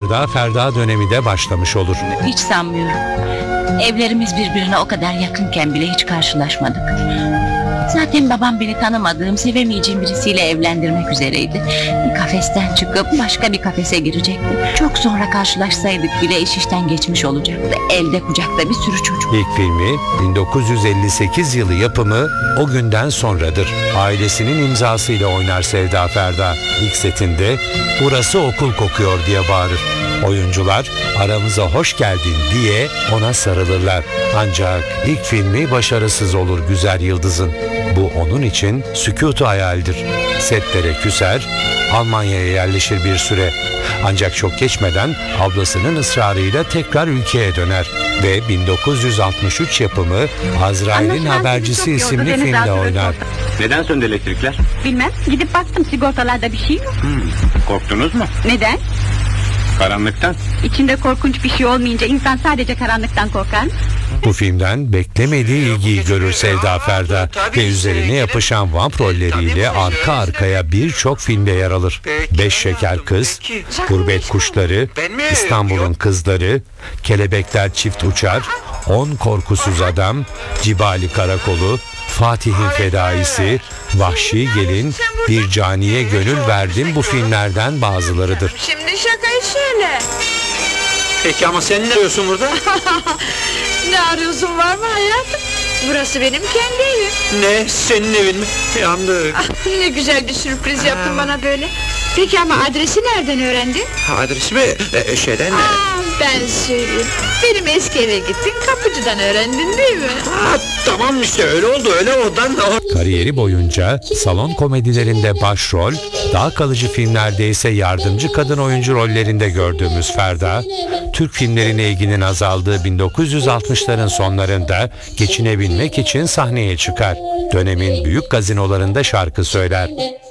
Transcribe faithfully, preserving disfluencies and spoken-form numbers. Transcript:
Sevda Ferda dönemi de başlamış olur. Hiç sanmıyorum. Evlerimiz birbirine o kadar yakınken bile hiç karşılaşmadık. Zaten babam beni tanımadığım, sevemeyeceğim birisiyle evlendirmek üzereydi. Bir kafesten çıkıp başka bir kafese girecekti. Çok sonra karşılaşsaydık bile iş işten geçmiş olacaktı. Elde kucakta bir sürü çocuk. İlk filmi bin dokuz yüz elli sekiz yılı yapımı O Günden Sonradır. Ailesinin imzasıyla oynar Sevda Ferda. İlk setinde "Burası okul kokuyor" diye bağırır. Oyuncular "Aramıza hoş geldin" diye ona sarılırlar. Ancak ilk filmi başarısız olur Güzel Yıldız'ın. Bu onun için sükutu hayaldir. Setlere küser, Almanya'ya yerleşir bir süre. Ancak çok geçmeden ablasının ısrarıyla tekrar ülkeye döner ve bin dokuz yüz altmış üç yapımı Azrail'in Habercisi isimli filmde oynar. Neden söndü elektrikler? Bilmem, gidip baktım, sigortalarda bir şey yok. Hmm, korktunuz mu? Neden? Karanlıktan. İçinde korkunç bir şey olmayınca insan sadece karanlıktan korkar mı? Bu filmden beklemediği ilgiyi görür Sevda Ferda ve üzerine yapışan vamp rolleriyle arka arkaya birçok filmde yer alır. Beş Şeker Kız, Gurbet Kuşları, İstanbul'un Kızları, Kelebekler Çift Uçar, On Korkusuz Adam, Cibali Karakolu, Fatih'in Fedaisi, Vahşi Gelin, Bir Caniye Gönül Verdim bu filmlerden bazılarıdır. Şimdi şakayı söyle. Peki ama sen ne arıyorsun burada? Ne arıyorsun, var mı hayatım? Burası benim kendi evim. Ne? Senin evin mi? Yandık. Ah, ne güzel bir sürpriz yaptın bana böyle. Peki ama adresi nereden öğrendin? Adresi mi? Ee, şeyden... Aa, ben söyleyeyim. Benim eski eve gittin, kapıcıdan öğrendin değil mi? Ha, tamam işte öyle oldu, öyle oradan... Kariyeri boyunca salon komedilerinde başrol, daha kalıcı filmlerde ise yardımcı kadın oyuncu rollerinde gördüğümüz Ferda, Türk filmlerine ilginin azaldığı bin dokuz yüz altmışların sonlarında geçinebilmek için sahneye çıkar. Dönemin büyük gazinolarında şarkı söyler.